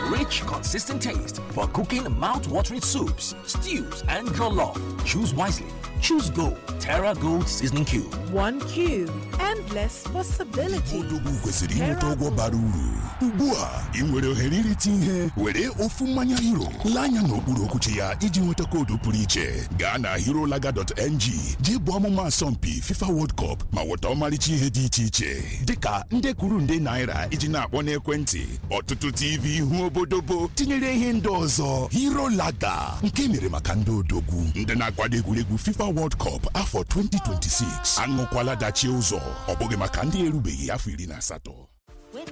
Rich, consistent taste for cooking mouth-watering soups, stews, and jollof. Choose wisely. Choose Gold. Terra Gold Seasoning Cube. 1 cube. Endless possibilities. Ugua, inwere ohere irite ihe were ofu mmanya Hero lanya n'okpuru okwuchi ya iji nweta koodu pụrụ iche. Gaa na herolaga.ng jee bụ ọmụma asọmpi FIFA World Cup ma nweta ọmarịcha ihe dị iche iche dịka nde kwuru nde naira iji na-akpọ n'ekwentị, ọtụtụ TV ihu obodobo tinyere ihe ndị ọzọ. Herolaga nke mere maka ndị odogwu ndị na-akwado egwuregwu FIFA World Cup afọ 2026. Aṅụkwala dachie ụzọ, ọ bụghị maka ndị erubeghị afọ 18.